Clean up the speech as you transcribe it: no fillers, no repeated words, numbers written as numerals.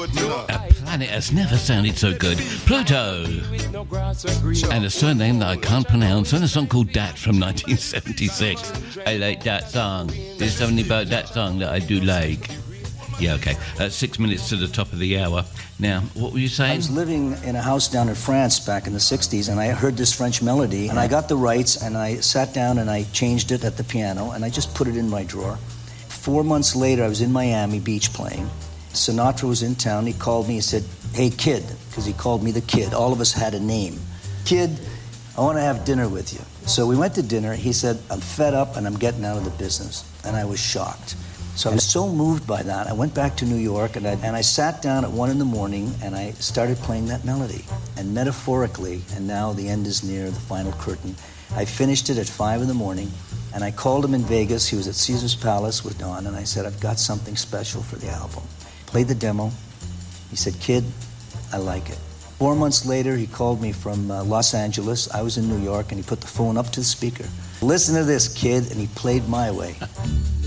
A planet has never sounded so good. Pluto! And a surname that I can't pronounce, and a song called Dat from 1976. I like that song. There's something about that song that I do like. Yeah, okay. 6 minutes to the top of the hour. Now, what were you saying? I was living in a house down in France back in the 60s, and I heard this French melody, and I got the rights, and I sat down and I changed it at the piano, and I just put it in my drawer. 4 months later, I was in Miami Beach playing. Sinatra was in town. He called me and said, "Hey, kid," because he called me the kid. All of us had a name. "Kid, I want to have dinner with you." So we went to dinner. He said, "I'm fed up and I'm getting out of the business." And I was shocked. So I was so moved by that. I went back to New York and I sat down at 1 a.m. and I started playing that melody. And metaphorically, and now the end is near, the final curtain, I finished it at 5 a.m. and I called him in Vegas. He was at Caesar's Palace with Don, and I said, "I've got something special for the album." Played the demo. He said, "Kid, I like it." 4 months later, he called me from Los Angeles. I was in New York, and he put the phone up to the speaker. "Listen to this, kid," and he played My Way.